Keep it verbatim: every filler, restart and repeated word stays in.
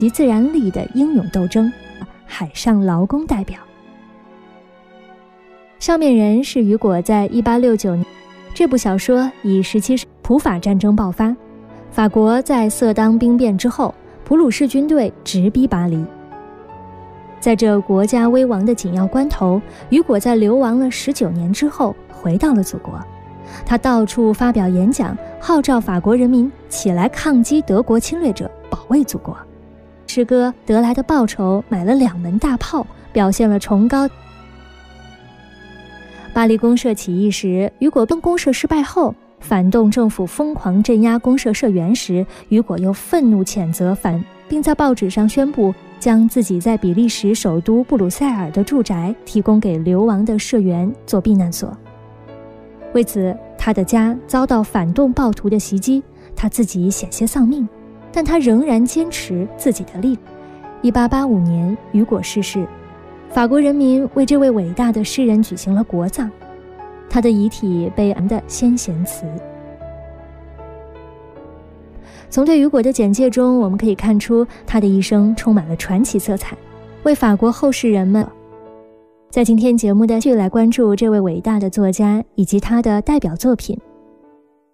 及自然力的英勇斗争，海上劳工代表。上面人是雨果在一八六九年，这部小说以十七世纪普法战争爆发，法国在色当兵变之后，普鲁士军队直逼巴黎。在这国家危亡的紧要关头，雨果在流亡了十九年之后回到了祖国。他到处发表演讲，号召法国人民起来抗击德国侵略者，保卫祖国。诗歌得来的报酬买了两门大炮，表现了崇高。巴黎公社起义时，雨果跟公社失败后，反动政府疯狂镇压公社社员时，雨果又愤怒谴责反，并在报纸上宣布将自己在比利时首都布鲁塞尔的住宅提供给流亡的社员做避难所。为此，他的家遭到反动暴徒的袭击，他自己险些丧命，但他仍然坚持自己的立场。一八八五年，雨果逝世，法国人民为这位伟大的诗人举行了国葬，他的遗体被安的先贤祠。从对雨果的简介中，我们可以看出他的一生充满了传奇色彩，为法国后世人们。在今天节目的继续来关注这位伟大的作家以及他的代表作品《